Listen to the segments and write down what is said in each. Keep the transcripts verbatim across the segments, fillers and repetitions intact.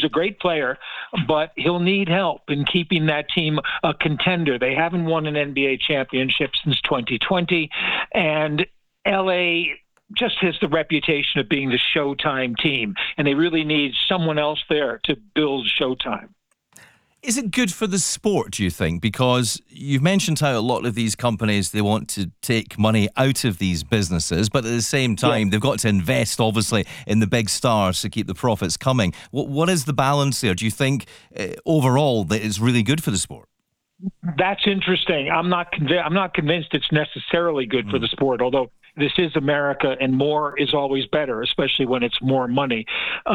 a great player, but he'll need help in keeping that team a contender. They haven't won an N B A championship since twenty twenty, and L A just has the reputation of being the Showtime team, and they really need someone else there to build Showtime. Is it good for the sport, do you think? Because you've mentioned how a lot of these companies, they want to take money out of these businesses, but at the same time, yeah. they've got to invest, obviously, in the big stars to keep the profits coming. What, what is the balance there? Do you think, uh, overall, that it's really good for the sport? That's interesting. I'm not conv- I'm not convinced it's necessarily good mm. for the sport, although this is America, and more is always better, especially when it's more money.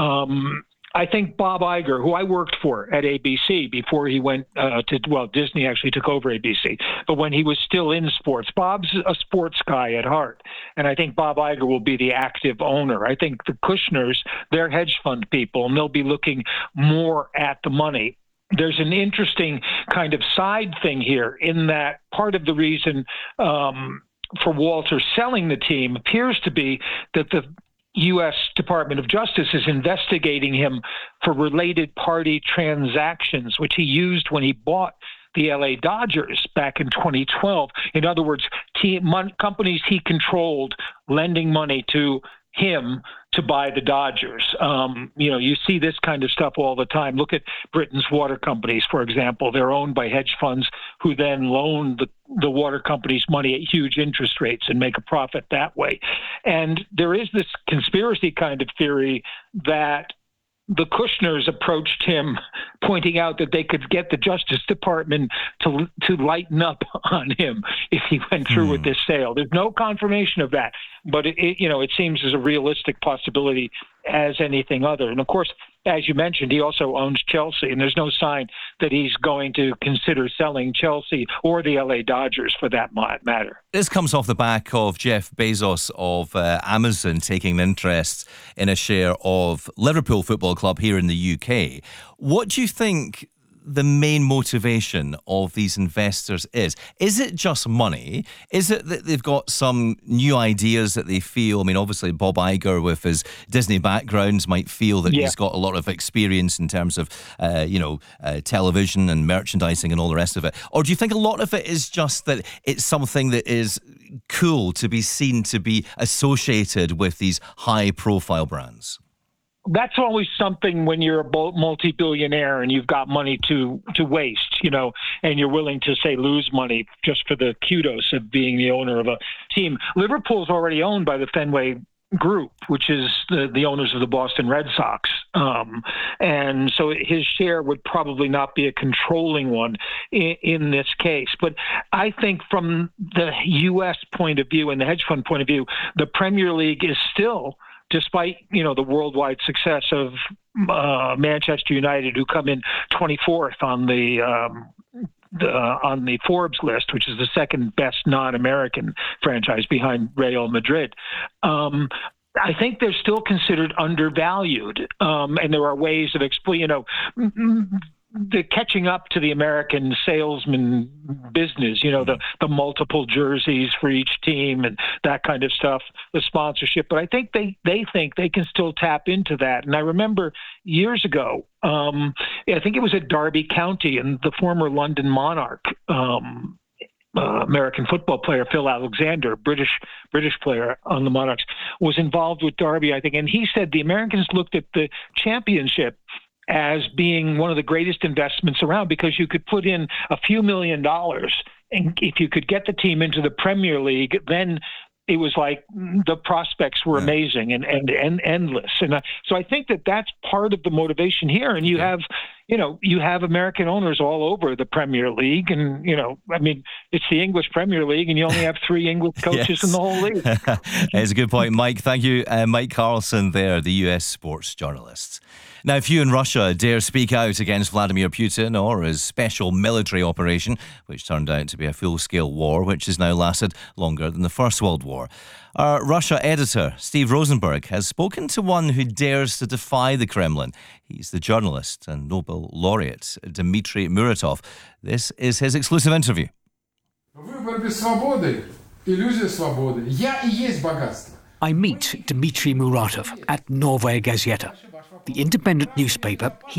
Um I think Bob Iger, who I worked for at A B C before he went uh, to, well, Disney actually took over A B C, but when he was still in sports, Bob's a sports guy at heart. And I think Bob Iger will be the active owner. I think the Kushners, they're hedge fund people, and they'll be looking more at the money. There's an interesting kind of side thing here in that part of the reason um, for Walter selling the team appears to be that the U S Department of Justice is investigating him for related party transactions, which he used when he bought the L A Dodgers back in twenty twelve. In other words, team, mon- companies he controlled lending money to him to buy the Dodgers. Um, you know, you see this kind of stuff all the time. Look at Britain's water companies, for example. They're owned by hedge funds who then loan the, the water companies money at huge interest rates and make a profit that way. And there is this conspiracy kind of theory that the Kushners approached him, pointing out that they could get the Justice Department to to lighten up on him if he went through hmm. with this sale. There's no confirmation of that, but it, it, you know, it seems as a realistic possibility as anything other. And of course, as you mentioned, he also owns Chelsea, and there's no sign that he's going to consider selling Chelsea or the L A Dodgers for that matter. This comes off the back of Jeff Bezos of uh, Amazon taking an interest in a share of Liverpool Football Club here in the U K. What do you think the main motivation of these investors is? Is it just money? Is it that they've got some new ideas that they feel? I mean, obviously Bob Iger with his Disney backgrounds might feel that yeah. he's got a lot of experience in terms of, uh, you know, uh, television and merchandising and all the rest of it. Or do you think a lot of it is just that it's something that is cool to be seen to be associated with these high-profile brands? That's always something when you're a multi-billionaire and you've got money to, to waste, you know, and you're willing to, say, lose money just for the kudos of being the owner of a team. Liverpool's already owned by the Fenway Group, which is the, the owners of the Boston Red Sox. Um, and so his share would probably not be a controlling one in, in this case. But I think from the U S point of view and the hedge fund point of view, the Premier League is still, despite, you know, the worldwide success of uh, Manchester United, who come in twenty-fourth on the, um, the uh, on the Forbes list, which is the second best non-American franchise behind Real Madrid. Um, I think they're still considered undervalued, um, and there are ways of explaining, you know, the catching up to the American salesman business, you know, the, the multiple jerseys for each team and that kind of stuff, the sponsorship. But I think they, they think they can still tap into that. And I remember years ago, um, I think it was at Derby County, and the former London Monarch, um, Uh, American football player Phil Alexander, British British player on the Monarchs, was involved with Derby, I think. And he said the Americans looked at the championship as being one of the greatest investments around, because you could put in a few million dollars, and if you could get the team into the Premier League, then it was like the prospects were yeah. amazing and, and, and endless. And uh, so I think that that's part of the motivation here. And you yeah. have, you know, you have American owners all over the Premier League. And, you know, I mean, it's the English Premier League, and you only have three English coaches yes. in the whole league. It's a good point, Mike. Thank you. Uh, Mike Carlson there, the U S sports journalist. Now, if you in Russia dare speak out against Vladimir Putin or his special military operation, which turned out to be a full-scale war, which has now lasted longer than the First World War, our Russia editor, Steve Rosenberg, has spoken to one who dares to defy the Kremlin. He's the journalist and Nobel laureate, Dmitry Muratov. This is his exclusive interview. I meet Dmitry Muratov at Novaya Gazeta, the independent newspaper he